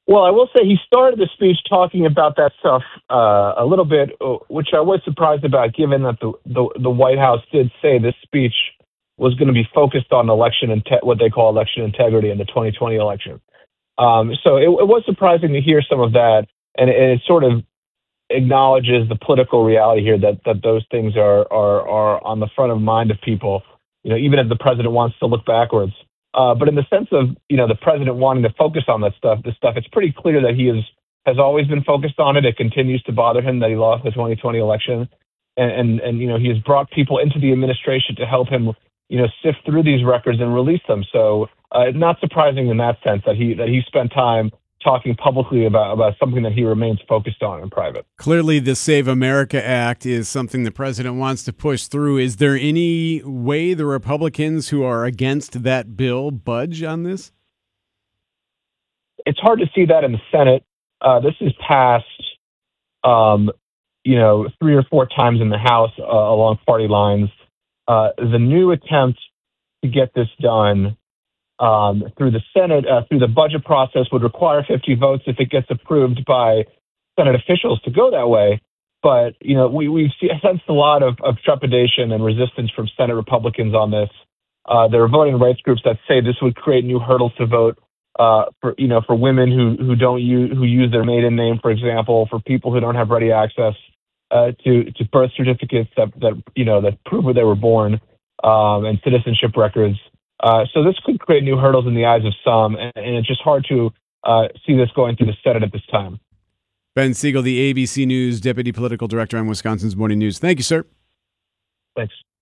Well, I will say he started the speech talking about that stuff a little bit, which I was surprised about, given that the White House did say this speech was going to be focused on what they call election integrity in the 2020 election. So it was surprising to hear some of that, and it sort of acknowledges the political reality here that those things are on the front of mind of people, even if the president wants to look backwards. But in the sense of the president wanting to focus on this stuff, it's pretty clear that has always been focused on it. It continues to bother him that he lost the 2020 election, and he has brought people into the administration to help him sift through these records and release them. So not surprising in that sense that he spent time talking publicly about something that he remains focused on in private. Clearly, the Save America Act is something the president wants to push through. Is there any way the Republicans who are against that bill budge on this? It's hard to see that in the Senate. This is passed, 3 or 4 times in the House along party lines. The new attempt to get this done through the Senate, through the budget process, would require 50 votes if it gets approved by Senate officials to go that way. But, we've sensed a lot of trepidation and resistance from Senate Republicans on this. There are voting rights groups that say this would create new hurdles to vote for women who use their maiden name, for example, for people who don't have ready access to birth certificates that prove where they were born, and citizenship records. So this could create new hurdles in the eyes of some, and it's just hard to see this going through the Senate at this time. Ben Siegel, the ABC News Deputy Political Director on Wisconsin's Morning News. Thank you, sir. Thanks.